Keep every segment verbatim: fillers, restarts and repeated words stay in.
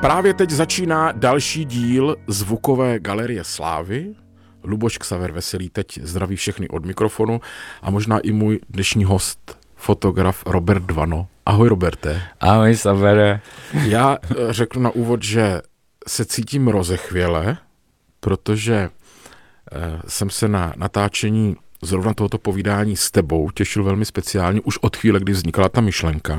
Právě teď začíná další díl Zvukové galerie slávy. Luboš Ksaver Veselý teď zdraví všechny od mikrofonu a možná i můj dnešní host, fotograf Robert Dvano. Ahoj, Roberte. Ahoj, Savere. Já řeknu na úvod, že se cítím rozechvěle, protože jsem se na natáčení zrovna tohoto povídání s tebou těšil velmi speciálně už od chvíle, kdy vznikla ta myšlenka.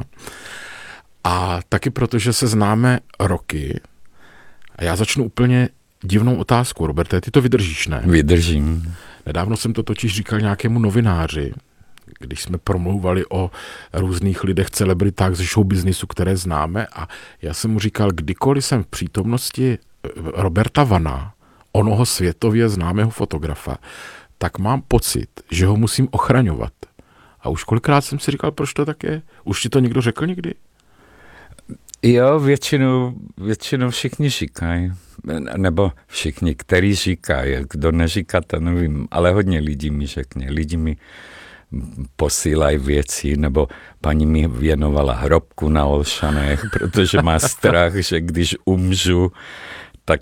A taky protože se známe roky. A já začnu úplně divnou otázkou, Roberte, ty to vydržíš, ne? Vydržím. Nedávno jsem to totiž říkal nějakému novináři, když jsme promlouvali o různých lidech, celebritách ze showbiznisu, které známe, a já jsem mu říkal, kdykoliv jsem v přítomnosti Roberta Vana, onoho světově známého fotografa, tak mám pocit, že ho musím ochraňovat. A už kolikrát jsem si říkal, proč to tak je? Už ti to někdo řekl někdy? Jo, většinou, většinou všichni říkají. Nebo všichni, který říkají. Kdo neříká, to nevím. Ale hodně lidí mi řekne. Lidi mi posílají věci, nebo paní mi věnovala hrobku na Olšanech, protože má strach, že když umřu, tak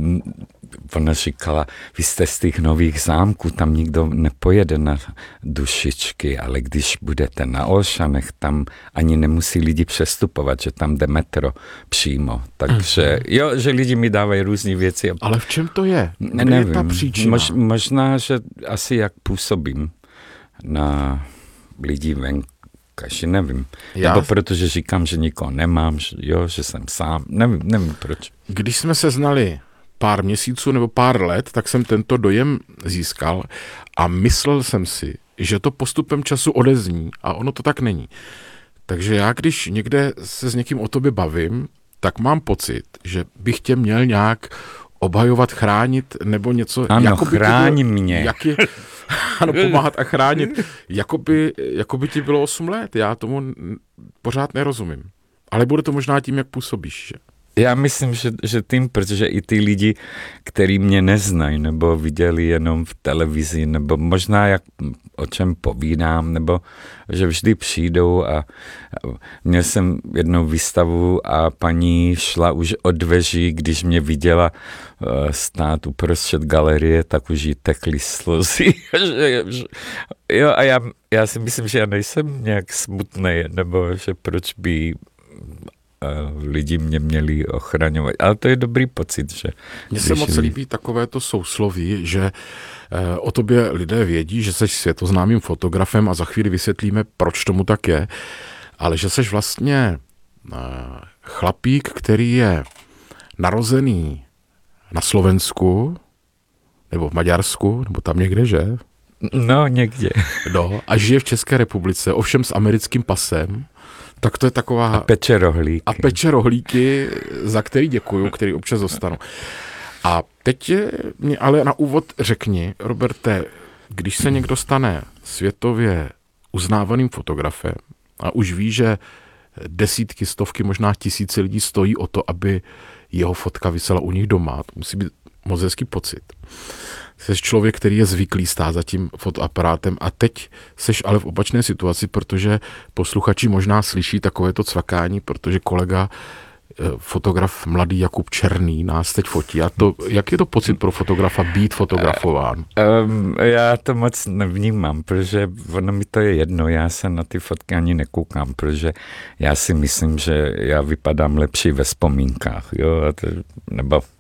ona říkala, vy jste z těch nových zámků, tam nikdo nepojede na dušičky, ale když budete na Olšanech, tam ani nemusí lidi přestupovat, že tam jde metro přímo. Takže jo, že lidi mi dávají různé věci. Ale v čem to je? Kde Nevím, je ta příčina? Mož, možná, že asi jak působím na lidi venku. Kaži, nevím. Já... Nebo protože říkám, že nikoho nemám, že, jo, že jsem sám. Nevím, nevím proč. Když jsme se znali pár měsíců nebo pár let, tak jsem tento dojem získal a myslel jsem si, že to postupem času odezní a ono to tak není. Takže já, když někde se s někým o tobě bavím, tak mám pocit, že bych tě měl nějak obhajovat, chránit nebo něco. Ano, chráň mě. Jak je, ano, pomáhat a chránit. Jakoby, jakoby ti bylo osm let. Já tomu pořád nerozumím. Ale bude to možná tím, jak působíš. Že? Já myslím, že, že tím, protože i ty lidi, kteří mě neznají, nebo viděli jenom v televizi, nebo možná jak o čem povídám, nebo že vždy přijdou a měl jsem jednou výstavu a paní šla už od dveří, když mě viděla stát uprostřed galerie, tak už jí tekly slzy. Jo, a já, já si myslím, že já nejsem nějak smutný, nebo že proč by lidi mě měli ochraňovat. Ale to je dobrý pocit, že... Mně se moc líbí takovéto sousloví, že o tobě lidé vědí, že jsi světoznámým fotografem a za chvíli vysvětlíme, proč tomu tak je, ale že jsi vlastně chlapík, který je narozený na Slovensku, nebo v Maďarsku, nebo tam někde, že? No, někde. No, a žije v České republice, ovšem s americkým pasem. Tak to je taková... A peče rohlíky. A peče rohlíky, za který děkuju, který občas dostanu. A teď mě ale na úvod řekni, Roberte, když se někdo stane světově uznávaným fotografem a už ví, že desítky, stovky, možná tisíce lidí stojí o to, aby jeho fotka visela u nich doma, to musí být moc hezký pocit. Jsi člověk, který je zvyklý stát za tím fotoaparátem a teď seš ale v opačné situaci, protože posluchači možná slyší takovéto cvakání, protože kolega, fotograf mladý Jakub Černý nás teď fotí. A to, jak je to pocit pro fotografa být fotografován? Um, já to moc nevnímám, protože ono mi to je jedno, já se na ty fotky ani nekoukám, protože já si myslím, že já vypadám lepší ve vzpomínkách, jo, to, nebo